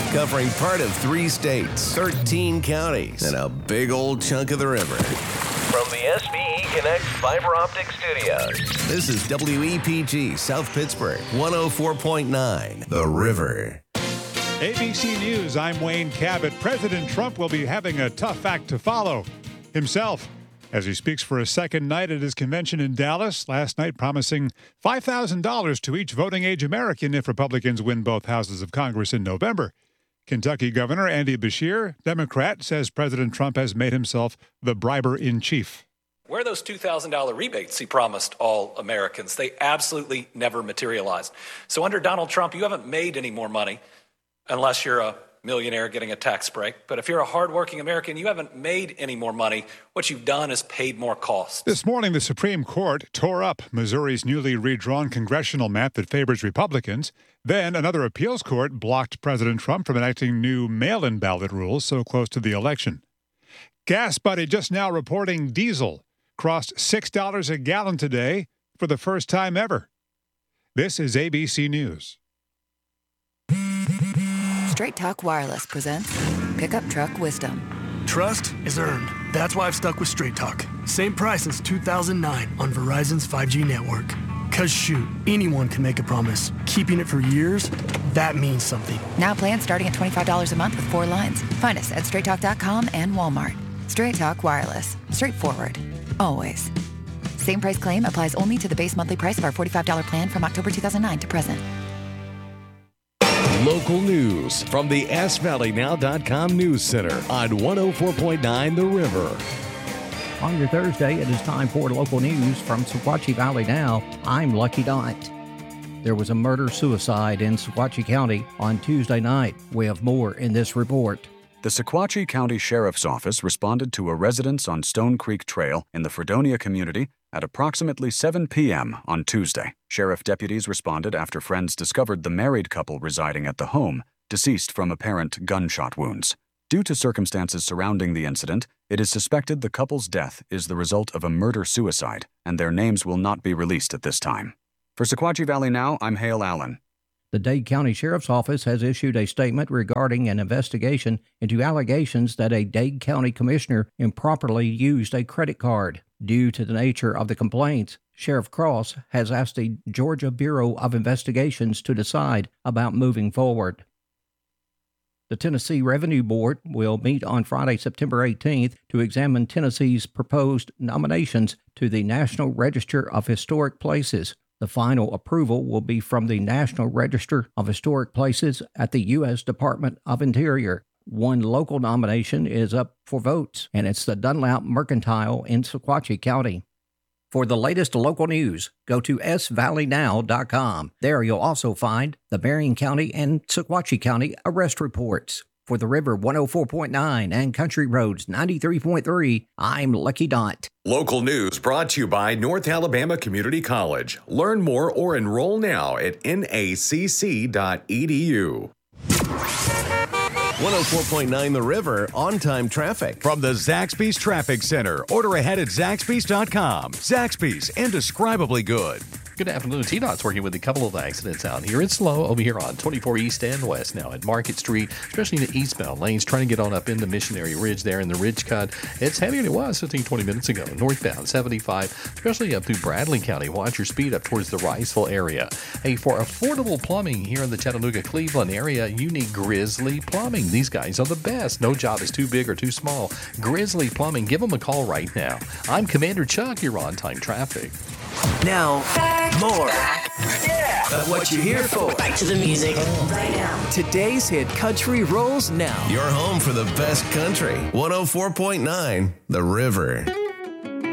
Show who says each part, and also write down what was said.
Speaker 1: covering part of 3 states, 13 counties, and a big old chunk of the river. From the SVE Connect Fiber Optic Studios, this is WEPG South Pittsburgh, 104.9, The River.
Speaker 2: ABC News, I'm Wayne Cabot. President Trump will be having a tough act to follow himself as he speaks for a second night at his convention in Dallas, last night promising $5,000 to each voting-age American if Republicans win both houses of Congress in November. Kentucky Governor Andy Beshear, Democrat, says President Trump has made himself the briber-in-chief.
Speaker 3: Where are those $2,000 rebates he promised all Americans? They absolutely never materialized. So under Donald Trump, you haven't made any more money unless you're a millionaire getting a tax break. But if you're a hardworking American, you haven't made any more money. What you've done is paid more costs.
Speaker 2: This morning, the Supreme Court tore up Missouri's newly redrawn congressional map that favors Republicans. Then another appeals court blocked President Trump from enacting new mail-in ballot rules so close to the election. Gas Buddy just now reporting diesel crossed $6 a gallon today for the first time ever. This is ABC News.
Speaker 4: Straight Talk Wireless presents Pickup Truck Wisdom.
Speaker 5: Trust is earned. That's why I've stuck with Straight Talk. Same price since 2009 on Verizon's 5G network. Cause shoot, anyone can make a promise. Keeping it for years, that means something.
Speaker 4: Now plans starting at $25 a month with 4 lines. Find us at straighttalk.com and Walmart. Straight Talk Wireless. Straightforward. Always. Same price claim applies only to the base monthly price of our $45 plan from October 2009 to present.
Speaker 6: Local news from the SValleyNow.com News Center on 104.9 The River.
Speaker 7: On your Thursday, it is time for local news from Sequatchie Valley Now. I'm Lucky Dot. There was a murder-suicide in Sequatchie County on Tuesday night. We have more in this report.
Speaker 8: The Sequatchie County Sheriff's Office responded to a residence on Stone Creek Trail in the Fredonia community at approximately 7 p.m. on Tuesday. Sheriff deputies responded after friends discovered the married couple residing at the home, deceased from apparent gunshot wounds. Due to circumstances surrounding the incident, it is suspected the couple's death is the result of a murder-suicide, and their names will not be released at this time. For Sequatchie Valley Now, I'm Hale Allen.
Speaker 7: The Dade County Sheriff's Office has issued a statement regarding an investigation into allegations that a Dade County commissioner improperly used a credit card. Due to the nature of the complaints, Sheriff Cross has asked the Georgia Bureau of Investigations to decide about moving forward. The Tennessee Revenue Board will meet on Friday, September 18th to examine Tennessee's proposed nominations to the National Register of Historic Places. The final approval will be from the National Register of Historic Places at the U.S. Department of Interior. One local nomination is up for votes, and it's the Dunlap Mercantile in Sequatchie County. For the latest local news, go to SValleyNow.com. There you'll also find the Marion County and Sequatchie County arrest reports. For the River 104.9 and Country Roads 93.3, I'm Lucky Dot.
Speaker 6: Local news brought to you by North Alabama Community College. Learn more or enroll now at nacc.edu.
Speaker 1: 104.9 The River, on-time traffic.
Speaker 6: From the Zaxby's Traffic Center. Order ahead at Zaxby's.com. Zaxby's, indescribably good.
Speaker 9: Good afternoon. TDOT's working with a couple of accidents out here. It's slow over here on 24 East and West now at Market Street, especially in the eastbound lanes, trying to get on up into Missionary Ridge there in the Ridge Cut. It's heavier than it was 15-20 minutes ago. Northbound 75, especially up through Bradley County. Watch your speed up towards the Riceville area. Hey, for affordable plumbing here in the Chattanooga-Cleveland area, you need Grizzly Plumbing. These guys are the best. No job is too big or too small. Grizzly Plumbing. Give them a call right now. I'm Commander Chuck. You're on time traffic.
Speaker 10: Now, more of what you're here for.
Speaker 11: Back to the music right now.
Speaker 10: Today's hit country rolls now.
Speaker 1: Your home for the best country. 104.9 The River.